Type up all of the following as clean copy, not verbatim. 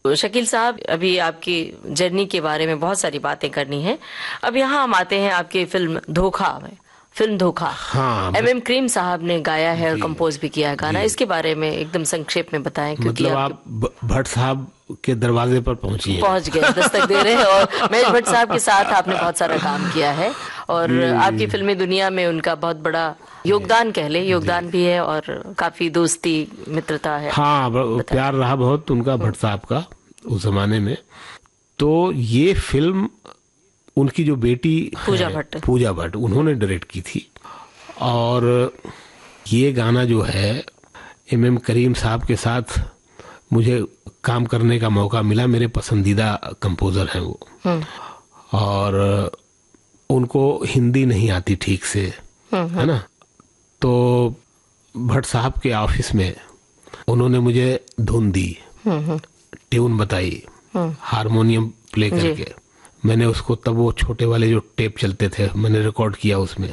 शकील साहब, अभी आपकी जर्नी के बारे में बहुत सारी बातें करनी है। अब यहाँ हम आते हैं आपकी फिल्म धोखा में। फिल्म धोखा, हाँ, MM करीम साहब ने गाया है और कंपोज भी किया है गाना। इसके बारे में एकदम संक्षेप में बताएं, क्योंकि मतलब आप भट्ट साहब के दरवाजे पर पहुंच गए, दस्तक दे रहे हैं। और महेश भट्ट साहब के साथ आपने बहुत सारा काम किया है और आपकी फिल्मी दुनिया में उनका बहुत बड़ा योगदान, कह ले योगदान भी है और काफी दोस्ती मित्रता है। हाँ, प्यार रहा बहुत उनका भट्ट साहब का उस जमाने में। तो ये फिल्म उनकी जो बेटी पूजा भट्ट उन्होंने डायरेक्ट की थी। और ये गाना जो है MM करीम साहब के साथ मुझे काम करने का मौका मिला। मेरे पसंदीदा कंपोजर हैं वो, और उनको हिंदी नहीं आती ठीक से, है ना। तो भट्ट साहब के ऑफिस में उन्होंने मुझे धुन दी, ट्यून बताई, हारमोनियम प्ले करके। मैंने उसको, तब वो छोटे वाले जो टेप चलते थे, मैंने रिकॉर्ड किया उसमें।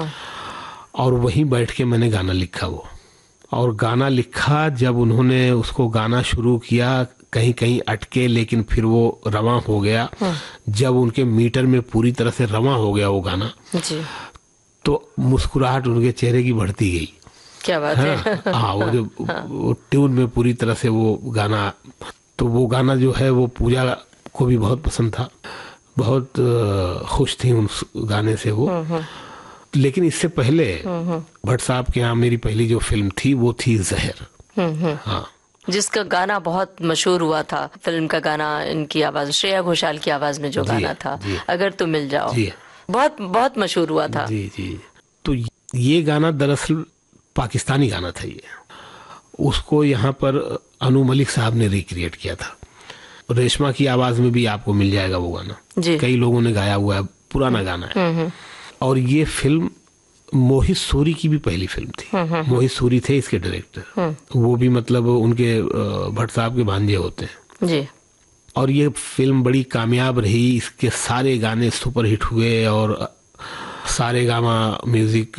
और वहीं बैठ के मैंने गाना लिखा वो। और गाना लिखा, जब उन्होंने उसको गाना शुरू किया, कहीं कहीं अटके, लेकिन फिर वो रवां हो गया। जब उनके मीटर में पूरी तरह से रवां हो गया वो गाना जी, तो मुस्कुराहट उनके चेहरे की बढ़ती गई। क्या बात है। हाँ, वो जो वो ट्यून में पूरी तरह से वो गाना, तो वो गाना जो है वो पूजा को भी बहुत पसंद था, बहुत खुश थी उस गाने से वो। लेकिन इससे पहले भट्ट साहब के यहाँ मेरी पहली जो फिल्म थी वो थी जहर। हाँ, जिसका गाना बहुत मशहूर हुआ था। फिल्म का गाना, इनकी आवाज, श्रेया घोषाल की आवाज में जो गाना था, अगर तुम मिल जाओ, बहुत बहुत मशहूर हुआ था। जी जी। तो ये गाना दरअसल पाकिस्तानी गाना था। ये उसको यहाँ पर अनु मलिक साहब ने रिक्रिएट किया था। रेशमा की आवाज में भी आपको मिल जाएगा वो गाना, कई लोगों ने गाया हुआ है, पुराना गाना है। और ये फिल्म मोहित सूरी की भी पहली फिल्म थी। मोहित सूरी थे इसके डायरेक्टर, वो भी मतलब उनके भट्ट साहब के भांजे होते हैं जी। और ये फिल्म बड़ी कामयाब रही, इसके सारे गाने सुपरहिट हुए और सारेगामा म्यूजिक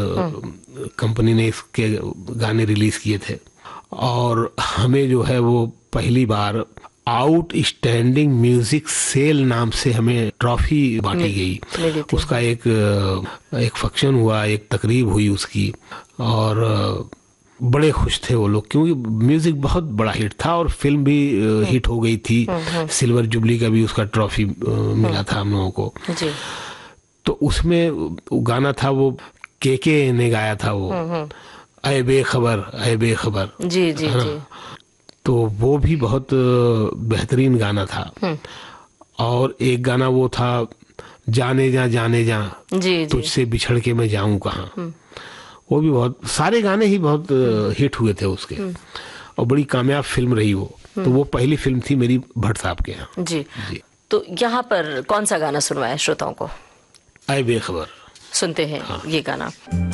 कंपनी ने इसके गाने रिलीज किए थे। और हमें जो है वो पहली बार आउटस्टैंडिंग म्यूजिक सेल नाम से हमें ट्रॉफी बांटी गई। उसका एक फंक्शन हुआ, एक तकरीब हुई उसकी, और बड़े खुश थे वो लोग, क्योंकि म्यूजिक बहुत बड़ा हिट था और फिल्म भी हिट हो गई थी। सिल्वर जुबली का भी उसका ट्रॉफी मिला था हम लोगों को जी। तो उसमें गाना था वो के ने गाया था वो, ऐ बेखबर जी जी जी। तो वो भी बहुत बेहतरीन गाना था। और एक गाना वो था जाने जा तुझसे बिछड़ के मैं जाऊं कहाँ, वो भी बहुत, सारे गाने ही बहुत हिट हुए थे उसके और बड़ी कामयाब फिल्म रही वो। तो वो पहली फिल्म थी मेरी भट्ट साहब के यहाँ जी। तो यहाँ पर कौन सा गाना सुनवाए श्रोताओं को? ऐ बेखबर सुनते हैं। हाँ। ये गाना